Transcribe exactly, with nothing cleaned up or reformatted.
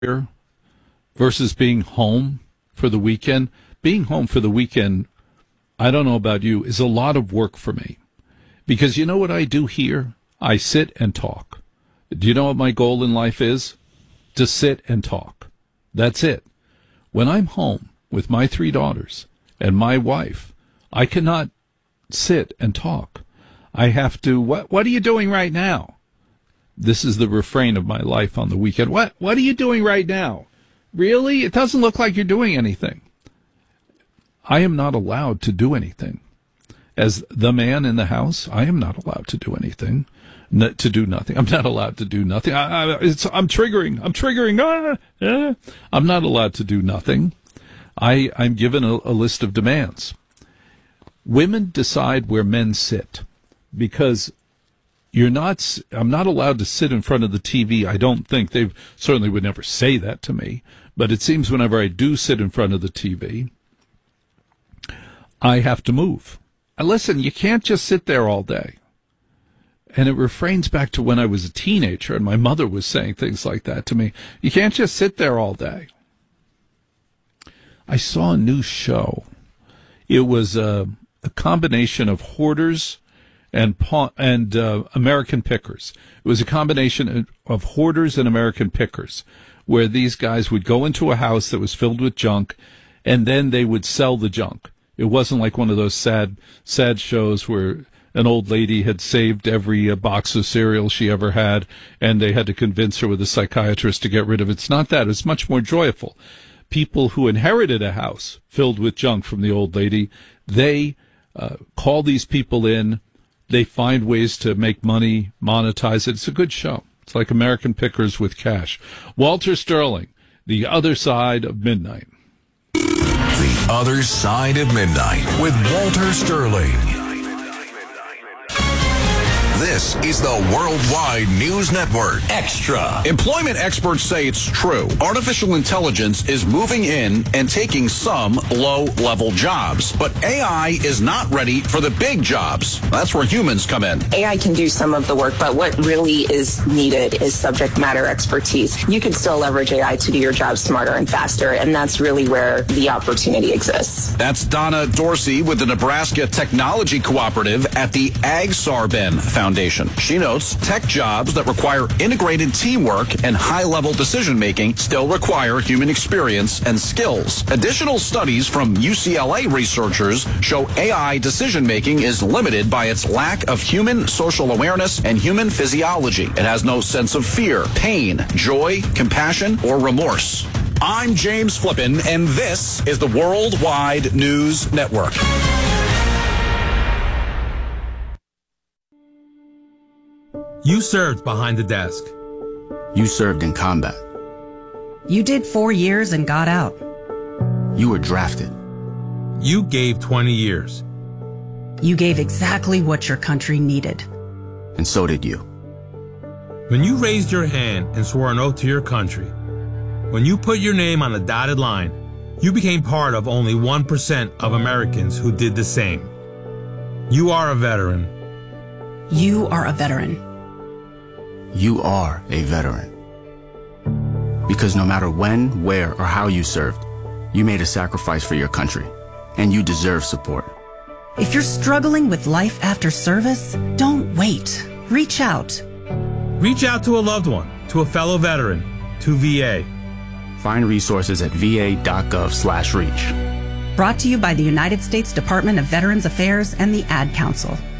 here versus being home for the weekend. Being home for the weekend, I don't know about you, is a lot of work for me. Because you know what I do here? I sit and talk. Do you know what my goal in life is? To sit and talk. That's it. When I'm home with my three daughters and my wife, I cannot sit and talk. I have to, what, what are you doing right now? This is the refrain of my life on the weekend. What, what are you doing right now? Really? It doesn't look like you're doing anything. I am not allowed to do anything. As the man in the house, I am not allowed to do anything, n- to do nothing. I'm not allowed to do nothing. I, I, it's, I'm triggering. I'm triggering. Ah, ah. I'm not allowed to do nothing. I, I'm given a, a list of demands. Women decide where men sit because you're not, I'm not allowed to sit in front of the T V. I don't think they certainly would never say that to me, but it seems whenever I do sit in front of the T V, I have to move. And listen, you can't just sit there all day. And it refrains back to when I was a teenager and my mother was saying things like that to me. You can't just sit there all day. I saw a new show. It was a, a combination of hoarders and and uh, American pickers. It was a combination of hoarders and American pickers, where these guys would go into a house that was filled with junk, and then they would sell the junk. It wasn't like one of those sad, sad shows where an old lady had saved every uh, box of cereal she ever had, and they had to convince her with a psychiatrist to get rid of it. It's not that. It's much more joyful. People who inherited a house filled with junk from the old lady, they uh, call these people in. They find ways to make money, monetize it. It's a good show. It's like American Pickers with cash. Walter Sterling, The Other Side of Midnight. The Other Side of Midnight with Walter Sterling. This is the Worldwide News Network. Extra. Employment experts say it's true. Artificial intelligence is moving in and taking some low-level jobs. But A I is not ready for the big jobs. That's where humans come in. A I can do some of the work, but what really is needed is subject matter expertise. You can still leverage A I to do your job smarter and faster, and that's really where the opportunity exists. That's Donna Dorsey with the Nebraska Technology Cooperative at the AgSarben Foundation. She notes tech jobs that require integrated teamwork and high-level decision-making still require human experience and skills. Additional studies from U C L A researchers show A I decision-making is limited by its lack of human social awareness and human physiology. It has no sense of fear, pain, joy, compassion, or remorse. I'm James Flippin, and this is the Worldwide News Network. You served behind the desk. You served in combat. You did four years and got out. You were drafted. You gave twenty years. You gave exactly what your country needed. And so did you. When you raised your hand and swore an oath to your country, when you put your name on the dotted line, you became part of only one percent of Americans who did the same. You are a veteran. You are a veteran. You are a veteran. Because no matter when, where, or how you served, you made a sacrifice for your country, and you deserve support. If you're struggling with life after service, don't wait. Reach out. Reach out to a loved one, to a fellow veteran, to V A. Find resources at va.gov slash reach. Brought to you by the United States Department of Veterans Affairs and the Ad Council.